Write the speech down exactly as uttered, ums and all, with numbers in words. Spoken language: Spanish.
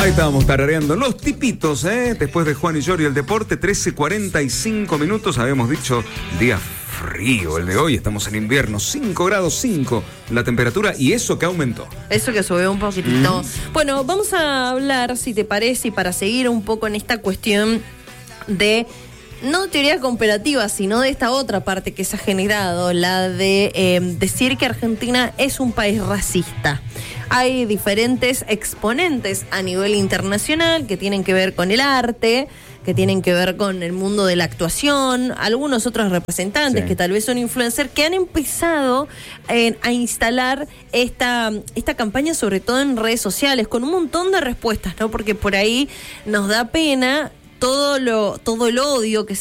Ahí estábamos tarareando los tipitos, ¿eh? Después de Juan y Yori el deporte, trece cuarenta y cinco minutos. Habíamos dicho día frío el de hoy. Estamos en invierno, cinco grados cinco la temperatura y eso que aumentó. Eso que subió un poquitito. Mm. Bueno, vamos a hablar, si te parece, y para seguir un poco en esta cuestión de... no teoría comparativa, sino de esta otra parte que se ha generado, la de eh, decir que Argentina es un país racista. Hay diferentes exponentes a nivel internacional que tienen que ver con el arte, que tienen que ver con el mundo de la actuación, algunos otros representantes sí. que tal vez son influencers, que han empezado eh, a instalar esta, esta campaña, sobre todo en redes sociales, con un montón de respuestas, ¿no? Porque por ahí nos da pena todo lo todo el odio que